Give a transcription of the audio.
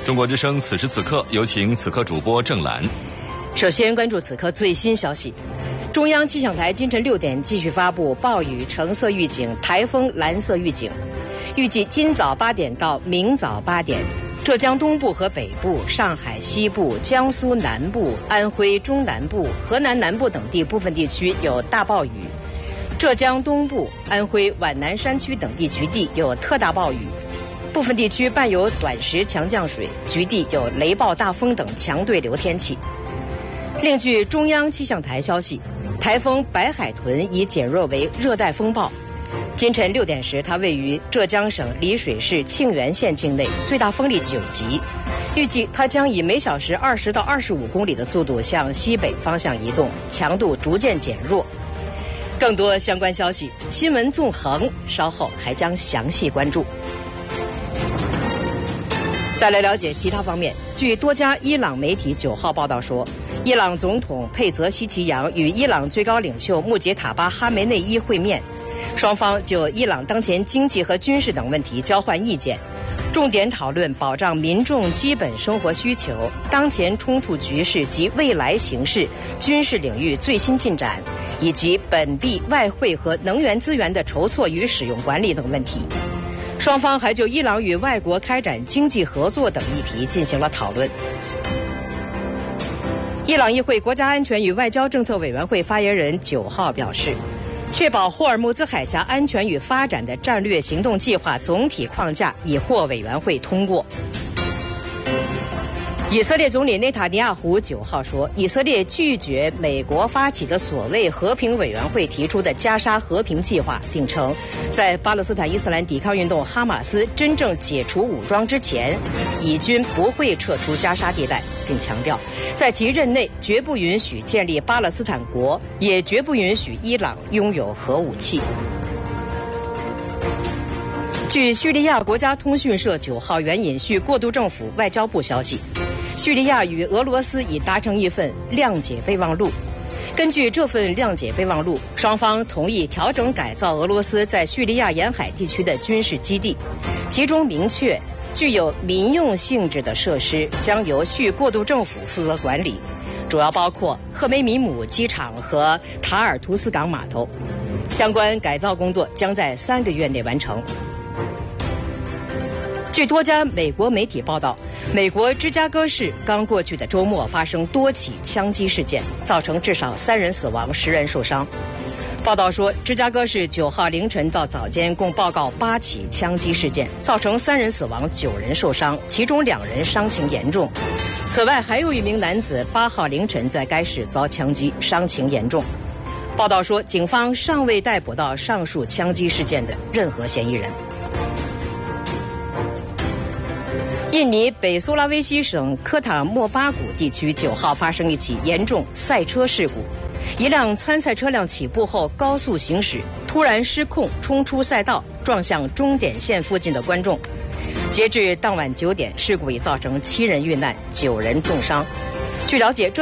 中国之声此时此刻，有请此刻主播郑兰。 首先关注此刻最新消息。中央气象台今晨6点继续发布暴雨橙色预警、台风蓝色预警，预计今早8点到明早8点，浙江东部和北部、上海西部、江苏南部、安徽中南部、河南南部等地部分地区有大暴雨，浙江东部、安徽皖南山区等地局地有特大暴雨，部分地区伴有短时强降水，局地有雷暴大风等强对流天气。另据中央气象台消息，台风白海豚已减弱为热带风暴。今晨6点时，它位于浙江省丽水市庆元县境内，最大风力9级。预计它将以每小时20到25公里的速度向西北方向移动，强度逐渐减弱。更多相关消息，新闻纵横稍后还将详细关注。再来了解其他方面，据多家伊朗媒体9号报道说，伊朗总统佩泽希奇扬与伊朗最高领袖穆杰塔巴哈梅内伊会面，双方就伊朗当前经济和军事等问题交换意见，重点讨论保障民众基本生活需求、当前冲突局势及未来形势、军事领域最新进展，以及本币、外汇和能源资源的筹措与使用管理等问题。双方还就伊朗与外国开展经济合作等议题进行了讨论。伊朗议会国家安全与外交政策委员会发言人9号表示，确保霍尔木兹海峡安全与发展的战略行动计划总体框架已获委员会通过。以色列总理内塔尼亚胡9号说，以色列拒绝美国发起的所谓和平委员会提出的加沙和平计划，并称在巴勒斯坦伊斯兰抵抗运动哈马斯真正解除武装之前，以军不会撤出加沙地带，并强调在其任内绝不允许建立巴勒斯坦国，也绝不允许伊朗拥有核武器。据叙利亚国家通讯社9号援引叙过渡政府外交部消息，叙利亚与俄罗斯已达成一份谅解备忘录。根据这份谅解备忘录，双方同意调整改造俄罗斯在叙利亚沿海地区的军事基地，其中明确具有民用性质的设施将由叙过渡政府负责管理，主要包括赫梅米姆机场和塔尔图斯港码头。相关改造工作将在3个月内完成。据多家美国媒体报道，美国芝加哥市刚过去的周末发生多起枪击事件，造成至少3人死亡、10人受伤。报道说，芝加哥市9号凌晨到早间共报告8起枪击事件，造成3人死亡、9人受伤，其中2人伤情严重。此外，还有1名男子8号凌晨在该市遭枪击，伤情严重。报道说，警方尚未逮捕到上述枪击事件的任何嫌疑人。印尼北苏拉威西省科塔莫巴谷地区9号发生一起严重赛车事故，一辆参赛车辆起步后高速行驶，突然失控冲出赛道，撞向终点线附近的观众。截至当晚9点，事故已造成7人遇难，9人重伤。据了解，